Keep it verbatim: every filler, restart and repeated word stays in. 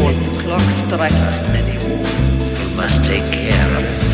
before the clock strikes anymore. You must take care of it.